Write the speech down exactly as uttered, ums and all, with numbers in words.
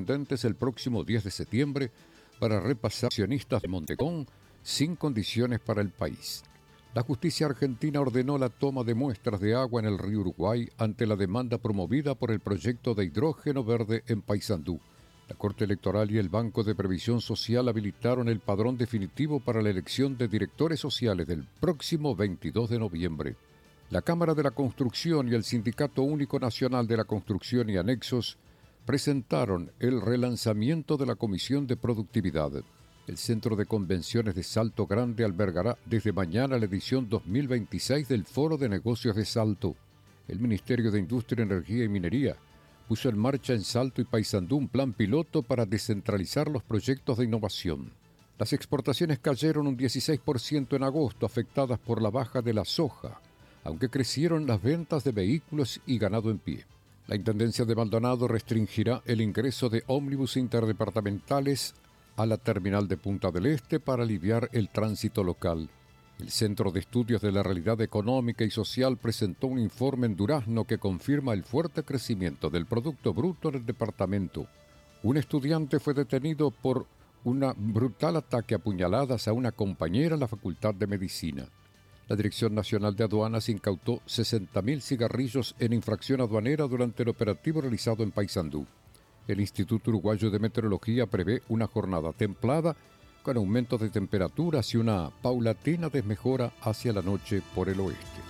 correspondientes el próximo diez de septiembre para repasar accionistas de Montecón sin condiciones para el país. La justicia argentina ordenó la toma de muestras de agua en el río Uruguay ante la demanda promovida por el proyecto de hidrógeno verde en Paysandú. La Corte Electoral y el Banco de Previsión Social habilitaron el padrón definitivo para la elección de directores sociales del próximo veintidós de noviembre. La Cámara de la Construcción y el Sindicato Único Nacional de la Construcción y Anexos presentaron el relanzamiento de la Comisión de Productividad. El Centro de Convenciones de Salto Grande albergará desde mañana la edición dos mil veintiséis del Foro de Negocios de Salto. El Ministerio de Industria, Energía y Minería puso en marcha en Salto y Paysandú un plan piloto para descentralizar los proyectos de innovación. Las exportaciones cayeron un dieciséis por ciento en agosto, afectadas por la baja de la soja, aunque crecieron las ventas de vehículos y ganado en pie. La Intendencia de Maldonado restringirá el ingreso de ómnibus interdepartamentales a la terminal de Punta del Este para aliviar el tránsito local. El Centro de Estudios de la Realidad Económica y Social presentó un informe en Durazno que confirma el fuerte crecimiento del Producto Bruto en el departamento. Un estudiante fue detenido por un brutal ataque a puñaladas a una compañera en la Facultad de Medicina. La Dirección Nacional de Aduanas incautó sesenta mil cigarrillos en infracción aduanera durante el operativo realizado en Paysandú. El Instituto Uruguayo de Meteorología prevé una jornada templada con aumentos de temperaturas y una paulatina desmejora hacia la noche por el oeste.